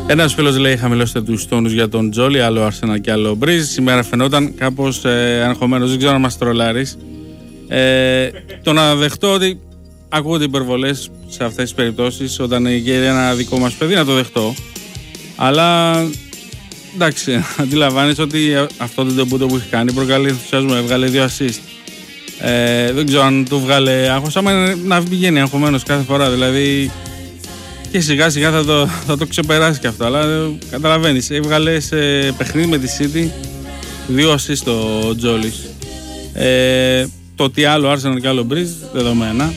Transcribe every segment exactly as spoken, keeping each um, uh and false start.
Ένας φίλος λέει: χαμηλώστε τους τόνους για τον Τζόλι, άλλο Arsenal και άλλο Μπριζ. Σήμερα φαινόταν κάπως ε, αγχωμένος, δεν ξέρω αν μας τρολάρεις. Ε, το να δεχτώ ότι ακούγονται υπερβολές σε αυτές τις περιπτώσεις, όταν γέρει ένα δικό μας παιδί, να το δεχτώ. Αλλά εντάξει, αντιλαμβάνεις ότι αυτό το ντεμπούτο που έχει κάνει προκαλεί ενθουσιασμό, έβγαλε δύο assist. Ε, δεν ξέρω αν του βγάλε άγχος, άμα είναι να πηγαίνει αγχωμένος κάθε φορά, δηλαδή. Και σιγά σιγά θα το, θα το ξεπεράσει και αυτό. Αλλά καταλαβαίνεις, έβγαλε σε παιχνίδι με τη City δύο assist ο Τζόλις. Ε, το τι άλλο Arsenal και άλλο Μπριζ, δεδομένα.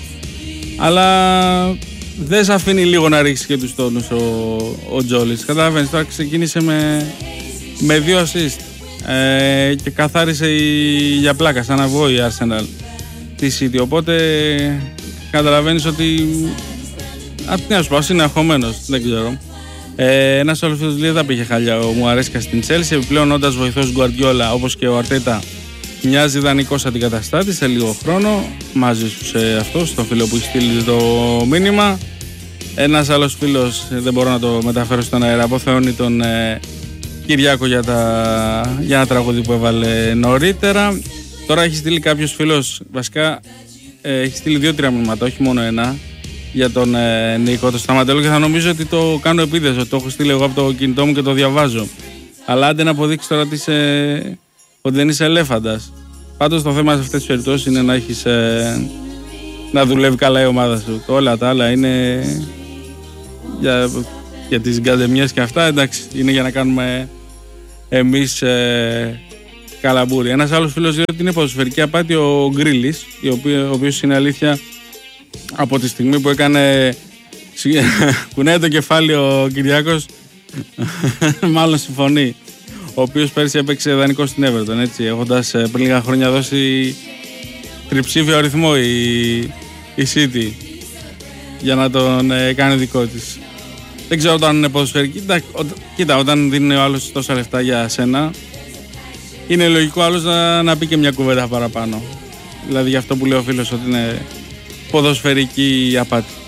Αλλά δεν σε αφήνει λίγο να ρίξει και τους τόνους ο, ο Τζόλις. Καταλαβαίνεις, τώρα ξεκίνησε με, με δύο assist. Ε, και καθάρισε η, για πλάκα, σαν αυγό η Arsenal τη City. Οπότε καταλαβαίνεις ότι. Απ' την άλλη σου είναι αγχωμένος, δεν ξέρω. Ε, ένας άλλος φίλος λέει: δεν πήγε χαλιά ο Μουαρέσκα στην Chelsea. Επιπλέον, όντας βοηθός Γκουαρδιόλα όπως και ο Αρτέτα, μοιάζει ιδανικός αντικαταστάτης σε λίγο χρόνο. Μαζί σου σε αυτό, στον φίλο που έχει στείλει το μήνυμα. Ένας άλλος φίλος, δεν μπορώ να το μεταφέρω στον αέρα, αποθεώνει τον ε, Κυριάκο για, τα, για ένα τραγούδι που έβαλε νωρίτερα. Τώρα έχει στείλει κάποιος φίλος, βασικά ε, έχει στείλει δύο-τρία μηνύματα, όχι μόνο ένα. Για τον ε, Νίκο, το Σταματέλο, και θα νομίζω ότι το κάνω επίδεση, ότι το έχω στείλει εγώ από το κινητό μου και το διαβάζω. Αλλά άντε να αποδείξει τώρα ότι, είσαι, ότι δεν είσαι ελέφαντας. Πάντως το θέμα σε αυτές τις περιπτώσεις είναι να έχεις ε, να δουλεύει καλά η ομάδα σου. Όλα τα άλλα είναι για, για τις γκαντεμιές και αυτά, εντάξει, είναι για να κάνουμε εμείς ε, καλαμπούρι. Ένας άλλος φίλος λέει ότι είναι ποδοσφαιρική απάτη ο Γκρίλης, ο οποίος είναι αλήθεια. Από τη στιγμή που έκανε κουνάει το κεφάλι ο Κυριάκος, μάλλον συμφωνεί, ο οποίος πέρσι έπαιξε δανεικό στην Everton, έτσι, έχοντας πριν λίγα χρόνια δώσει τριψήφιο αριθμό η, η City για να τον ε, κάνει δικό της. Δεν ξέρω όταν είναι ποδοσφαιρική. Κοίτα, όταν δίνει ο άλλος τόσα λεφτά για σένα, είναι λογικό άλλος να, να πει και μια κουβέντα παραπάνω. Δηλαδή για αυτό που λέει ο φίλος, ότι είναι ποδοσφαιρική απάτη.